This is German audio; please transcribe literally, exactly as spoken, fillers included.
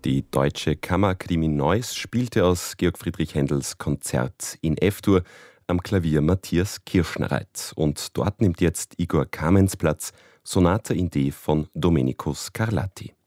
Die Deutsche Kammerkrimi Neuss spielte aus Georg Friedrich Händels Konzert in F-Dur am Klavier Matthias Kirschnereit. Und dort nimmt jetzt Igor Kamens Platz, Sonata in D von Domenico Scarlatti.